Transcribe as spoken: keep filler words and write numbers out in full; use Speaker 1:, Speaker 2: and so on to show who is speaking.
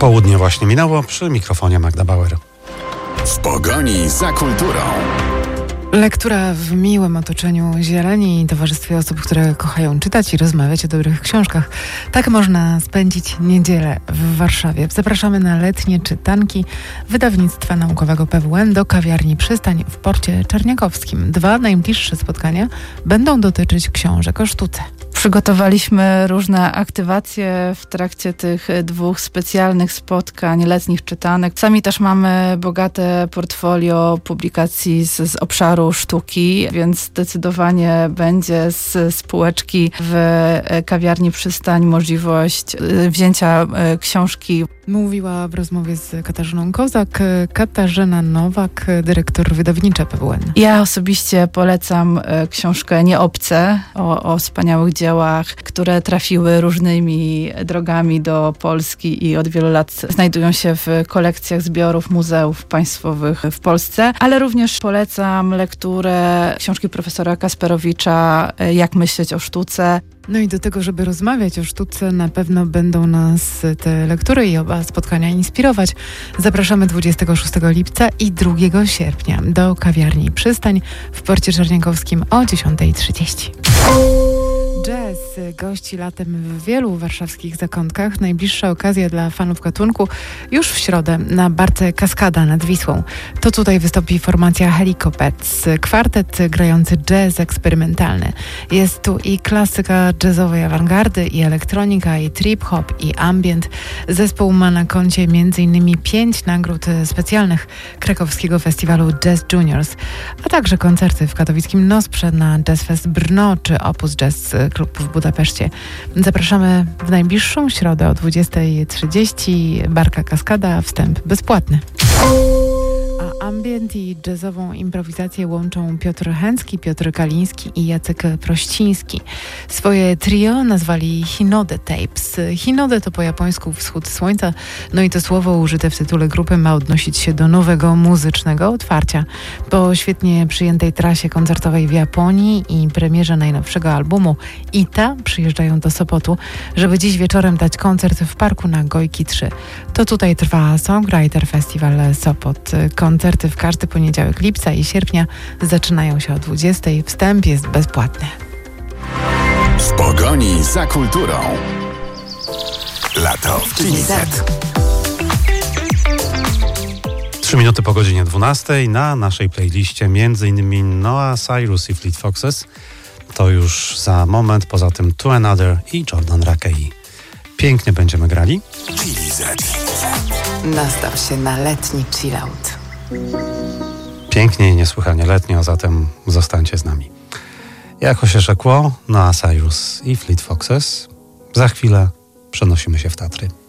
Speaker 1: Południe właśnie minęło, przy mikrofonie Magda Bauer.
Speaker 2: W pogoni za kulturą.
Speaker 3: Lektura w miłym otoczeniu zieleni i towarzystwie osób, które kochają czytać i rozmawiać o dobrych książkach. Tak można spędzić niedzielę w Warszawie. Zapraszamy na letnie czytanki Wydawnictwa Naukowego P W N do kawiarni Przystań w Porcie Czerniakowskim. Dwa najbliższe spotkania będą dotyczyć książek o sztuce.
Speaker 4: Przygotowaliśmy różne aktywacje w trakcie tych dwóch specjalnych spotkań, letnich czytanek. Sami też mamy bogate portfolio publikacji z, z obszaru sztuki, więc zdecydowanie będzie z spółeczki w kawiarni Przystań możliwość wzięcia książki.
Speaker 3: Mówiła w rozmowie z Katarzyną Kozak Katarzyna Nowak, dyrektor wydawnicza P W N.
Speaker 4: Ja osobiście polecam książkę Nieobce o, o wspaniałych dziełach, które trafiły różnymi drogami do Polski i od wielu lat znajdują się w kolekcjach zbiorów muzeów państwowych w Polsce, ale również polecam lekturę książki profesora Kasperowicza Jak myśleć o sztuce.
Speaker 3: No i do tego, żeby rozmawiać o sztuce, na pewno będą nas te lektury i oba spotkania inspirować. Zapraszamy dwudziestego szóstego lipca i drugiego sierpnia do kawiarni Przystań w Porcie Czerniakowskim o dziesiąta trzydzieści. Jazz gości latem w wielu warszawskich zakątkach. Najbliższa okazja dla fanów gatunku już w środę na barce Kaskada nad Wisłą. To tutaj wystąpi formacja Helicopets, kwartet grający jazz eksperymentalny. Jest tu i klasyka jazzowej awangardy, i elektronika, i trip-hop, i ambient. Zespół ma na koncie między innymi pięć nagród specjalnych krakowskiego festiwalu Jazz Juniors, a także koncerty w katowickim Nosprze, na Jazz Fest Brno czy Opus Jazz Klub w Budapeszcie. Zapraszamy w najbliższą środę o dwudziesta trzydzieści. Barka Kaskada, wstęp bezpłatny. A ambient i jazzową improwizację łączą Piotr Chęcki, Piotr Kaliński i Jacek Prościński. Swoje trio nazwali Hinode Tapes. Hinode to po japońsku wschód słońca, no i to słowo użyte w tytule grupy ma odnosić się do nowego muzycznego otwarcia. Po świetnie przyjętej trasie koncertowej w Japonii i premierze najnowszego albumu Ita przyjeżdżają do Sopotu, żeby dziś wieczorem dać koncert w parku na Gojki trzy. To tutaj trwa Songwriter Festival Sopot. Koncerty w każdy poniedziałek lipca i sierpnia zaczynają się o dwudziestej. Wstęp jest bezpłatny.
Speaker 2: W pogoni za kulturą. Lato w Chili Z.
Speaker 1: Trzy minuty po godzinie dwunastej na naszej playliście między innymi Noah Cyrus i Fleet Foxes. To już za moment, poza tym To Another i Jordan Rakei. Pięknie będziemy grali.
Speaker 2: Chili Z.
Speaker 5: Nastaw się na letni chillout.
Speaker 1: Pięknie i niesłychanie letnio, a zatem zostańcie z nami. Jako się rzekło, Noah Cyrus i Fleet Foxes. Za chwilę przenosimy się w Tatry.